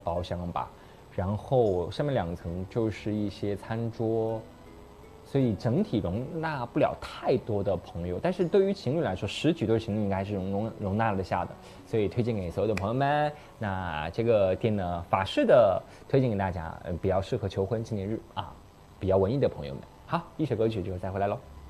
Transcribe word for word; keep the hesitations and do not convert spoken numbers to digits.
包厢吧，然后上面两层就是一些餐桌。所以整体容纳不了太多的朋友，但是对于情侣来说，十几对情侣应该是容容容纳得下的，所以推荐给所有的朋友们。那这个店呢，法式的推荐给大家，嗯，比较适合求婚纪念日啊，比较文艺的朋友们。好，一首歌曲之后再回来喽。